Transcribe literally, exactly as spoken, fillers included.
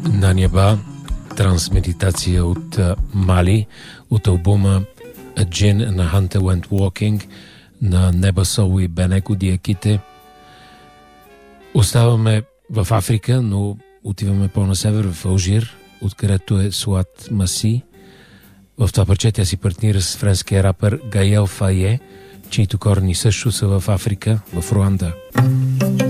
Наняба, трансмедитация от Мали, от албума A Gin and a Hunter Went Walking на Неба Соло и Бенеко Диаките. Оставаме в Африка, но отиваме по-на север, в Алжир, откъдето е Суат Маси. В това парче тя си партнира с френския рапър Гаел Фае, чието корени също са в Африка, в Руанда.